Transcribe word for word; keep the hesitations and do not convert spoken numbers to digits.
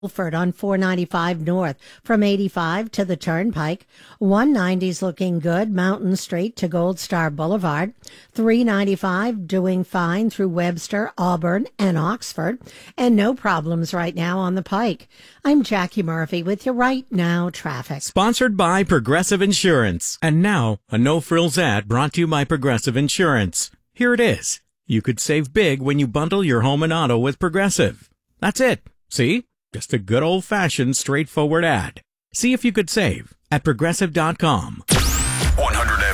Milford on four ninety-five North from eighty-five to the Turnpike. one ninety's looking good, Mountain Street to Gold Star Boulevard. three ninety-five doing fine through Webster, Auburn, and Oxford. And no problems right now on the Pike. I'm Jackie Murphy with your Right Now traffic. Sponsored by Progressive Insurance. And now, a no-frills ad brought to you by Progressive Insurance. Here it is. You could save big when you bundle your home and auto with Progressive. That's it. See? Just a good old-fashioned, straightforward ad. See if you could save at progressive dot com. one hundred